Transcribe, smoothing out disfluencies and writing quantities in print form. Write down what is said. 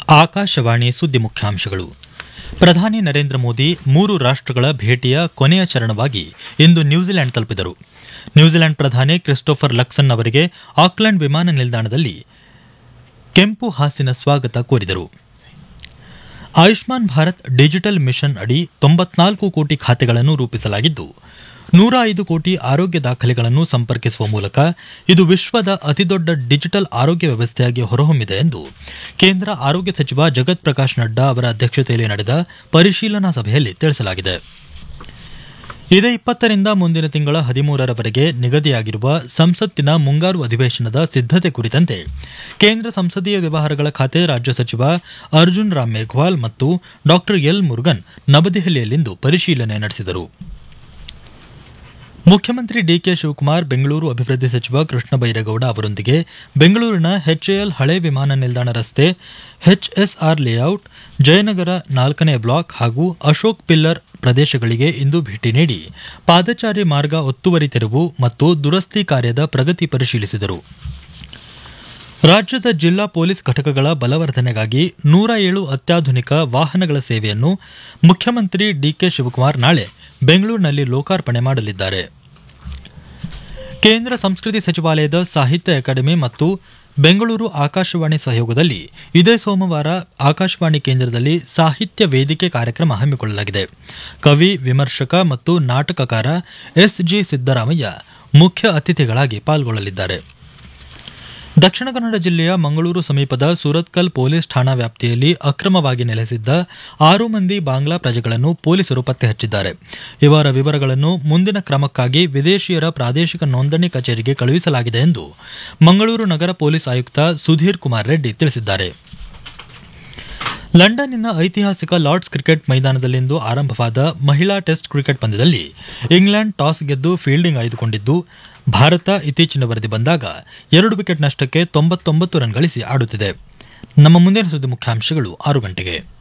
ಆಕಾಶವಾಣಿ ಸುದ್ದಿ ಮುಖ್ಯಾಂಶಗಳು. ಪ್ರಧಾನಿ ನರೇಂದ್ರ ಮೋದಿ 3 ರಾಷ್ಟ್ರಗಳ ಭೇಟಿಯ ಕೊನೆಯ ಚರಣವಾಗಿ ಇಂದು ನ್ಯೂಜಿಲೆಂಡ್ ತಲುಪಿದರು. ನ್ಯೂಜಿಲೆಂಡ್ ಪ್ರಧಾನಿ ಕ್ರಿಸ್ಟೋಫರ್ ಲಕ್ಸನ್ ಅವರಿಗೆ ಆಕ್ಲೆಂಡ್ ವಿಮಾನ ನಿಲ್ದಾಣದಲ್ಲಿ ಕೆಂಪು ಹಾಸಿನ ಸ್ವಾಗತ ಕೋರಿದರು. ಆಯುಷ್ಮಾನ್ ಭಾರತ್ ಡಿಜಿಟಲ್ ಮಿಷನ್ ಅಡಿ 94 ಕೋಟಿ ಖಾತೆಗಳನ್ನು ರೂಪಿಸಲಾಗಿದ್ದು 105 ಕೋಟಿ ಆರೋಗ್ಯ ದಾಖಲೆಗಳನ್ನು ಸಂಪರ್ಕಿಸುವ ಮೂಲಕ ಇದು ವಿಶ್ವದ ಅತಿದೊಡ್ಡ ಡಿಜಿಟಲ್ ಆರೋಗ್ಯ ವ್ಯವಸ್ಥೆಯಾಗಿ ಹೊರಹೊಮ್ಮಿದೆ ಎಂದು ಕೇಂದ್ರ ಆರೋಗ್ಯ ಸಚಿವ ಜಗತ್ ಪ್ರಕಾಶ್ ನಡ್ಡಾ ಅವರ ಅಧ್ಯಕ್ಷತೆಯಲ್ಲಿ ನಡೆದ ಪರಿಶೀಲನಾ ಸಭೆಯಲ್ಲಿ ತಿಳಿಸಲಾಗಿದೆ. ಇದೇ 20ರಿಂದ ಮುಂದಿನ ತಿಂಗಳ 13ರವರೆಗೆ ನಿಗದಿಯಾಗಿರುವ ಸಂಸತ್ತಿನ ಮುಂಗಾರು ಅಧಿವೇಶನದ ಸಿದ್ದತೆ ಕುರಿತಂತೆ ಕೇಂದ್ರ ಸಂಸದೀಯ ವ್ಯವಹಾರಗಳ ಖಾತೆ ರಾಜ್ಯ ಸಚಿವ ಅರ್ಜುನ್ ರಾಮ್ ಮೇಘ್ವಾಲ್ ಮತ್ತು ಡಾ ಎಲ್ ಮುರುಗನ್ ನವದೆಹಲಿಯಲ್ಲಿಂದು ಪರಿಶೀಲನೆ ನಡೆಸಿದರು. ಮುಖ್ಯಮಂತ್ರಿ ಡಿಕೆ ಶಿವಕುಮಾರ್ ಬೆಂಗಳೂರು ಅಭಿವೃದ್ಧಿ ಸಚಿವ ಕೃಷ್ಣ ಬೈರೇಗೌಡ ಅವರೊಂದಿಗೆ ಬೆಂಗಳೂರಿನ ಎಚ್ಎಎಲ್ ಹಳೆ ವಿಮಾನ ನಿಲ್ದಾಣ ರಸ್ತೆ, ಎಚ್ಎಸ್ಆರ್ ಲೇಔಟ್, ಜಯನಗರ 4ನೇ ಬ್ಲಾಕ್ ಹಾಗೂ ಅಶೋಕ್ ಪಿಲ್ಲರ್ ಪ್ರದೇಶಗಳಿಗೆ ಇಂದು ಭೇಟಿ ನೀಡಿ ಪಾದಚಾರಿ ಮಾರ್ಗ ಒತ್ತುವರಿ ತೆರವು ಮತ್ತು ದುರಸ್ತಿ ಕಾರ್ಯದ ಪ್ರಗತಿ ಪರಿಶೀಲಿಸಿದರು. ರಾಜ್ಯದ ಜಿಲ್ಲಾ ಪೊಲೀಸ್ ಘಟಕಗಳ ಬಲವರ್ಧನೆಗಾಗಿ 107 ಅತ್ಯಾಧುನಿಕ ವಾಹನಗಳ ಸೇವೆಯನ್ನು ಮುಖ್ಯಮಂತ್ರಿ ಡಿಕೆ ಶಿವಕುಮಾರ್ ನಾಳೆ ಬೆಂಗಳೂರಿನಲ್ಲಿ ಲೋಕಾರ್ಪಣೆ ಮಾಡಲಿದ್ದಾರೆ. ಕೇಂದ್ರ ಸಂಸ್ಕೃತಿ ಸಚಿವಾಲಯದ ಸಾಹಿತ್ಯ ಅಕಾಡೆಮಿ ಮತ್ತು ಬೆಂಗಳೂರು ಆಕಾಶವಾಣಿ ಸಹಯೋಗದಲ್ಲಿ ಇದೇ ಸೋಮವಾರ ಆಕಾಶವಾಣಿ ಕೇಂದ್ರದಲ್ಲಿ ಸಾಹಿತ್ಯ ವೇದಿಕೆ ಕಾರ್ಯಕ್ರಮ ಹಮ್ಮಿಕೊಳ್ಳಲಾಗಿದೆ. ಕವಿ, ವಿಮರ್ಶಕ ಮತ್ತು ನಾಟಕಕಾರ ಎಸ್ಜಿ ಸಿದ್ದರಾಮಯ್ಯ ಮುಖ್ಯ ಅತಿಥಿಗಳಾಗಿ ಪಾಲ್ಗೊಳ್ಳಲಿದ್ದಾರೆ. ದಕ್ಷಿಣ ಕನ್ನಡ ಜಿಲ್ಲೆಯ ಮಂಗಳೂರು ಸಮೀಪದ ಸುರತ್ಕಲ್ ಪೊಲೀಸ್ ಠಾಣಾ ವ್ಯಾಪ್ತಿಯಲ್ಲಿ ಅಕ್ರಮವಾಗಿ ನೆಲೆಸಿದ್ದ 6 ಮಂದಿ ಬಾಂಗ್ಲಾ ಪ್ರಜೆಗಳನ್ನು ಪೊಲೀಸರು ಪತ್ತೆ ಹಚ್ಚಿದ್ದಾರೆ. ಇವರ ವಿವರಗಳನ್ನು ಮುಂದಿನ ಕ್ರಮಕ್ಕಾಗಿ ವಿದೇಶಿಯರ ಪ್ರಾದೇಶಿಕ ನೋಂದಣಿ ಕಚೇರಿಗೆ ಕಳುಹಿಸಲಾಗಿದೆ ಎಂದು ಮಂಗಳೂರು ನಗರ ಪೊಲೀಸ್ ಆಯುಕ್ತ ಸುಧೀರ್ ಕುಮಾರ್ ರೆಡ್ಡಿ ತಿಳಿಸಿದ್ದಾರೆ. ಲಂಡನ್ನಿನ ಐತಿಹಾಸಿಕ ಲಾರ್ಡ್ಸ್ ಕ್ರಿಕೆಟ್ ಮೈದಾನದಲ್ಲಿಂದು ಆರಂಭವಾದ ಮಹಿಳಾ ಟೆಸ್ಟ್ ಕ್ರಿಕೆಟ್ ಪಂದ್ಯದಲ್ಲಿ ಇಂಗ್ಲೆಂಡ್ ಟಾಸ್ ಗೆದ್ದು ಫೀಲ್ಡಿಂಗ್ ಆಯ್ದುಕೊಂಡಿದ್ದು ಭಾರತ ಇತ್ತೀಚಿನ ವರದಿ ಬಂದಾಗ 2 ವಿಕೆಟ್ ನಷ್ಟಕ್ಕೆ 99 ರನ್ ಗಳಿಸಿ ಆಡುತ್ತಿದೆ. ನಮ್ಮ ಮುಂದಿನ ಸುದ್ದಿ ಮುಖ್ಯಾಂಶಗಳು 6 ಗಂಟೆಗೆ.